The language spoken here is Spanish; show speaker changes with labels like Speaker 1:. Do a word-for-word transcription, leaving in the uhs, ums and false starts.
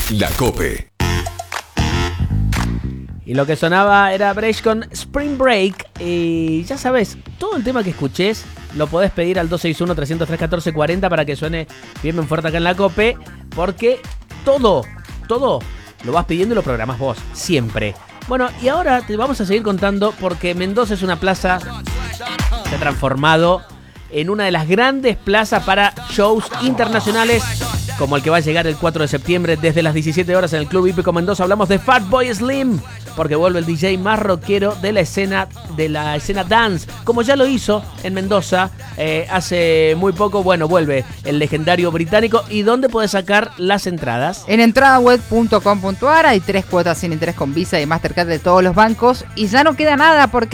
Speaker 1: La COPE.
Speaker 2: Y lo que sonaba era Break con Spring Break. Y ya sabes, todo el tema que escuches lo podés pedir al dos seis uno, tres cero tres, uno cuatro cuatro cero para que suene bien, bien fuerte acá en la COPE. Porque todo, todo lo vas pidiendo y lo programás vos, siempre. Bueno, y ahora te vamos a seguir contando porque Mendoza es una plaza que se ha transformado en una de las grandes plazas para shows internacionales, como el que va a llegar el cuatro de septiembre desde las diecisiete horas en el Club Hípico Mendoza. Hablamos de Fatboy Slim, porque vuelve el D J más rockero de la escena de la escena dance, como ya lo hizo en Mendoza eh, hace muy poco. Bueno, vuelve el legendario británico. ¿Y dónde puedes sacar las entradas?
Speaker 3: En entradaweb punto com punto ar hay tres cuotas sin interés con Visa y Mastercard de todos los bancos. Y ya no queda nada porque